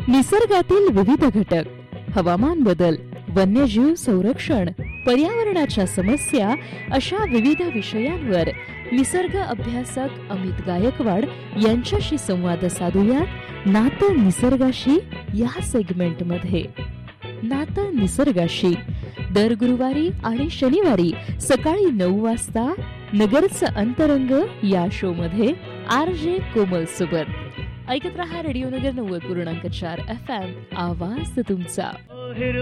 निसर्गातील विविध घटक, हवामान बदल, वन्यजीव संरक्षण, पर्यावरणाच्या समस्या अशा विविध विषयांवर निसर्ग अभ्यासक अमित गायकवाड यांच्याशी संवाद साधूयात नातं निसर्गाशी या सेगमेंटमध्ये. नातं निसर्गाशी दर गुरुवारी आणि शनिवारी सकाळी 9 वाजता नगरचं अंतरंग या शो मध्ये RJ कोमल सोबत. ऐकत रहा रेडिओ नगर 90.4 FM. आवाज तुमचा.